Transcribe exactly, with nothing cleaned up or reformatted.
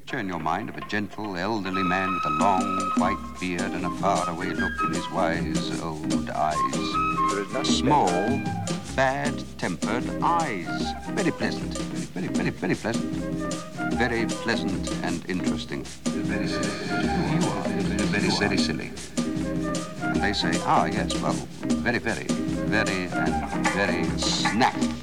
picture in your mind of a gentle, elderly man with a long, white beard and a faraway look in his wise, old eyes. Small, bad-tempered eyes. Very pleasant. Very, very, very, very pleasant. Very pleasant and interesting. Very silly. You are very, very silly. And they say, ah, yes, well, very, very, very, and very snappy.